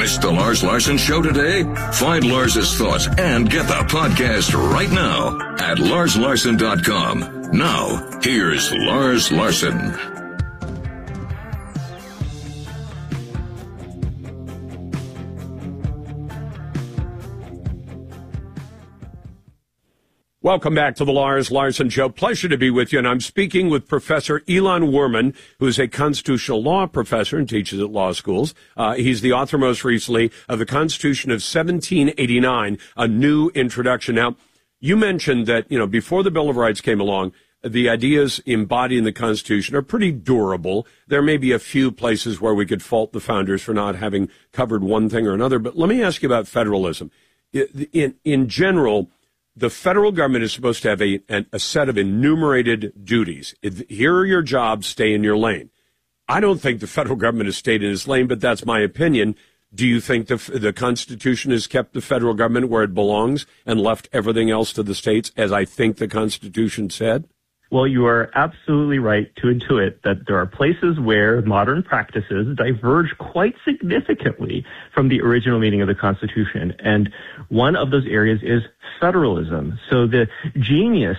missed the Lars Larson Show today? Find Lars's thoughts and get the podcast right now at larslarson.com. Now, here's Lars Larson. Welcome back to the Lars Larson Show. Pleasure to be with you. And I'm speaking with Professor Ilan Werman, who is a constitutional law professor and teaches at law schools. He's the author most recently of The Constitution of 1789, a new introduction. Now, you mentioned that, before the Bill of Rights came along, the ideas embodied in the Constitution are pretty durable. There may be a few places where we could fault the founders for not having covered one thing or another. But let me ask you about federalism. In general, the federal government is supposed to have a set of enumerated duties. Here are your jobs, stay in your lane. I don't think the federal government has stayed in its lane, but that's my opinion. Do you think the Constitution has kept the federal government where it belongs and left everything else to the states, as I think the Constitution said? Well, you are absolutely right to intuit that there are places where modern practices diverge quite significantly from the original meaning of the Constitution. And one of those areas is federalism. So the genius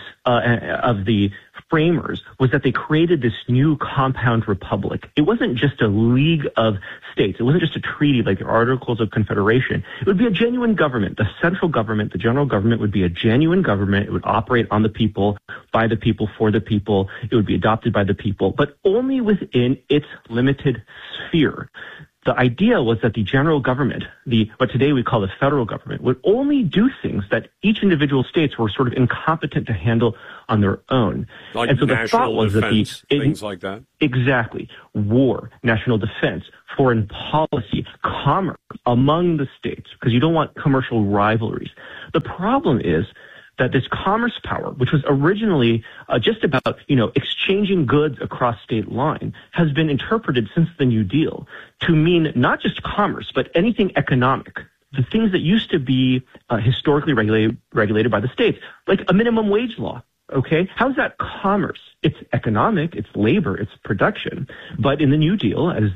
of the framers was that they created this new compound republic. It wasn't just a league of states. It wasn't just a treaty like the Articles of Confederation. It would be a genuine government. The central government, the general government, would be a genuine government. It would operate on the people, by the people, for the people. It would be adopted by the people, but only within its limited sphere. The idea was that the general government, what today we call the federal government, would only do things that each individual states were sort of incompetent to handle on their own. Like and so national the thought was defense, that things like that? Exactly. War, national defense, foreign policy, commerce among the states, because you don't want commercial rivalries. The problem is that this commerce power, which was originally just about, exchanging goods across state line, has been interpreted since the New Deal to mean not just commerce, but anything economic. The things that used to be historically regulated by the states, like a minimum wage law. Okay, how's that commerce? It's economic, it's labor, it's production. But in the New Deal, as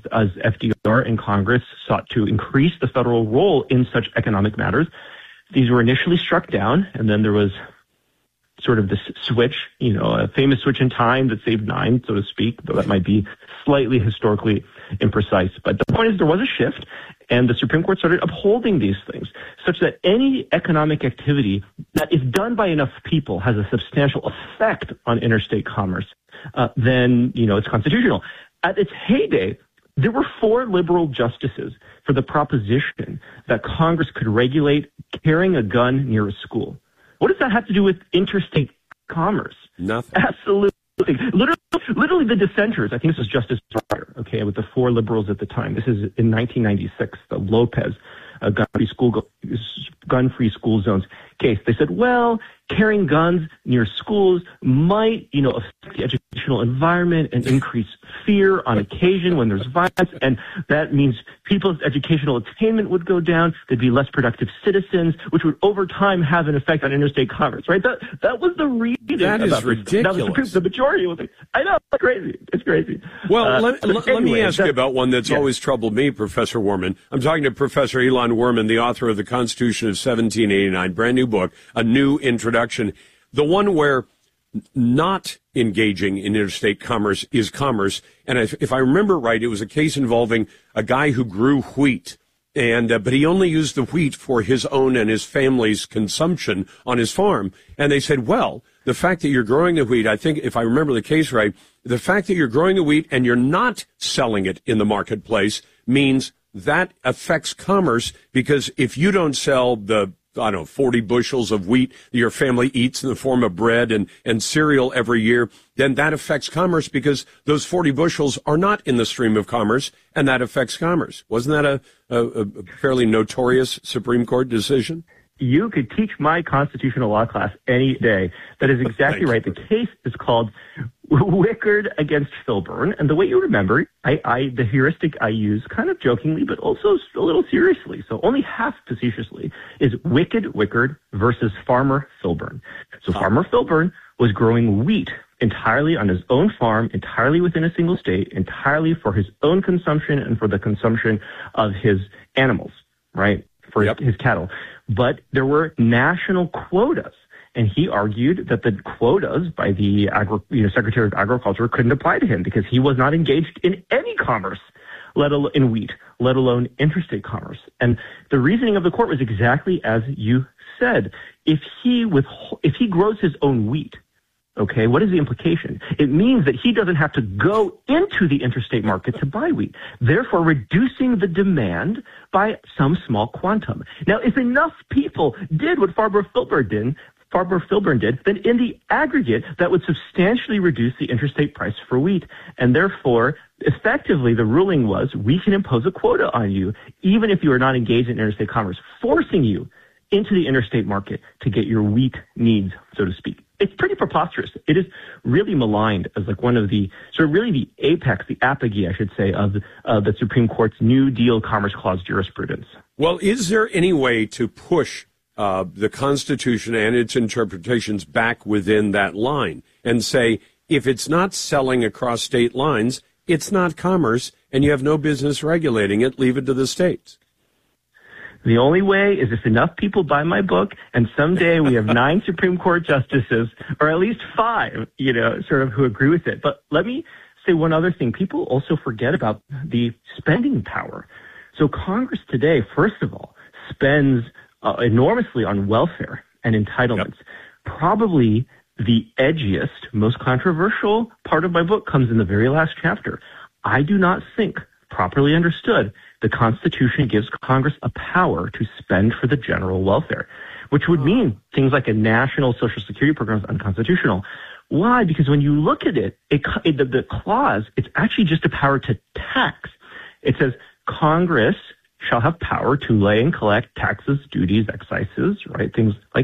FDR and Congress sought to increase the federal role in such economic matters, these were initially struck down, and then there was sort of this switch, a famous switch in time that saved nine, so to speak, though that might be slightly historically imprecise. But the point is there was a shift, and the Supreme Court started upholding these things, such that any economic activity that is done by enough people has a substantial effect on interstate commerce, then, it's constitutional. At its heyday, there were 4 liberal justices for the proposition that Congress could regulate carrying a gun near a school. What does that have to do with interstate commerce? Nothing. Absolutely. Literally the dissenters, I think this was Justice Breyer, with the 4 liberals at the time. This is in 1996, the Lopez gun-free school zones case. They said, well, carrying guns near schools might, affect the educational environment and increase fear on occasion when there's violence, and that means people's educational attainment would go down. They'd be less productive citizens, which would over time have an effect on interstate commerce, right? That was the reading. That is ridiculous. The majority was like, I know, it's crazy. It's crazy. Well, let me ask you about one that's always troubled me, Professor Werman. I'm talking to Professor Ilan Werman, the author of The Constitution of 1789, brand new book, a new introduction. The one where not engaging in interstate commerce is commerce. And if I remember right, it was a case involving a guy who grew wheat. But he only used the wheat for his own and his family's consumption on his farm. And they said, well, the fact that you're growing the wheat, I think if I remember the case right, the fact that you're growing the wheat and you're not selling it in the marketplace means that affects commerce, because if you don't sell the 40 bushels of wheat that your family eats in the form of bread and cereal every year, then that affects commerce, because those 40 bushels are not in the stream of commerce, and that affects commerce. Wasn't that a fairly notorious Supreme Court decision? You could teach my constitutional law class any day. That is exactly right. The case is called Wickard against Filburn. And the way you remember, the heuristic I use kind of jokingly, but also a little seriously, so only half facetiously, is Wickard versus Farmer Filburn. So Farmer Filburn was growing wheat entirely on his own farm, entirely within a single state, entirely for his own consumption and for the consumption of his animals. right, for his cattle. But there were national quotas. And he argued that the quotas by the Secretary of Agriculture couldn't apply to him because he was not engaged in any commerce, let alone in wheat, let alone interstate commerce. And the reasoning of the court was exactly as you said. If he grows his own wheat, okay, what is the implication? It means that he doesn't have to go into the interstate market to buy wheat, therefore reducing the demand by some small quantum. Now, if enough people did what Farber-Filburn did, then in the aggregate, that would substantially reduce the interstate price for wheat. And therefore, effectively, the ruling was, we can impose a quota on you, even if you are not engaged in interstate commerce, forcing you into the interstate market to get your wheat needs, so to speak. It's pretty preposterous. It is really maligned as like one of the, sort of really the apex, the apogee, I should say, of the Supreme Court's New Deal Commerce Clause jurisprudence. Well, is there any way to push the Constitution and its interpretations back within that line and say, if it's not selling across state lines, it's not commerce, and you have no business regulating it, leave it to the states? The only way is if enough people buy my book, and someday we have 9 Supreme Court justices, or at least 5, sort of who agree with it. But let me say one other thing. People also forget about the spending power. So Congress today, first of all, spends enormously on welfare and entitlements. Yep. Probably the edgiest, most controversial part of my book comes in the very last chapter. I do not think, properly understood, the Constitution gives Congress a power to spend for the general welfare, which would mean things like a national Social Security program is unconstitutional. Why? Because when you look at it, the clause, it's actually just a power to tax. It says Congress shall have power to lay and collect taxes, duties, excises, right? Things like